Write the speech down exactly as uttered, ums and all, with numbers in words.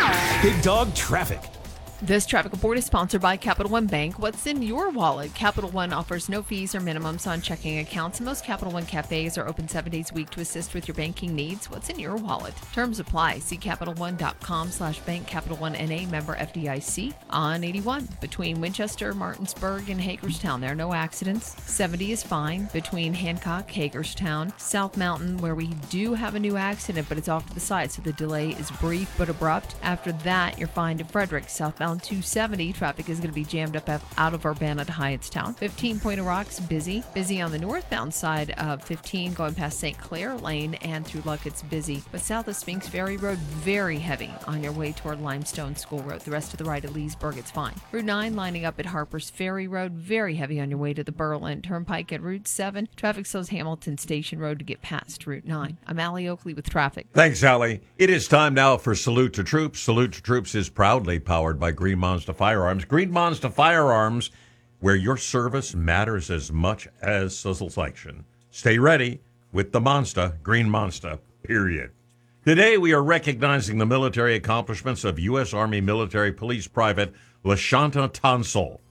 Big Dog Traffic. This traffic report is sponsored by Capital One Bank. What's in your wallet? Capital One offers no fees or minimums on checking accounts. Most Capital One cafes are open seven days a week to assist with your banking needs. What's in your wallet? Terms apply. See CapitalOne.com slash bank. Capital One N A, member F D I C. On eighty-one, between Winchester, Martinsburg, and Hagerstown, there are no accidents. seventy is fine between Hancock, Hagerstown, South Mountain, where we do have a new accident, but it's off to the side, so the delay is brief but abrupt. After that, you're fine to Frederick. Southbound two seventy, traffic is going to be jammed up out of Urbana to Hyattstown. fifteen Point of Rocks, busy. Busy on the northbound side of fifteen, going past Saint Clair Lane, and through Luck, it's busy. But south of Spinks Ferry Road, very heavy on your way toward Limestone School Road. The rest of the right at Leesburg, it's fine. Route nine lining up at Harper's Ferry Road, very heavy on your way to the Berlin Turnpike at Route seven. Traffic slows Hamilton Station Road to get past Route nine. I'm Allie Oakley with traffic. Thanks, Allie. It is time now for Salute to Troops. Salute to Troops is proudly powered by Green Monster Firearms. Green Monster Firearms, where your service matters as much as selection. Stay ready with the Monster, Green Monster, period. Today, we are recognizing the military accomplishments of U S. Army Military Police Private LaShanta Tonsol.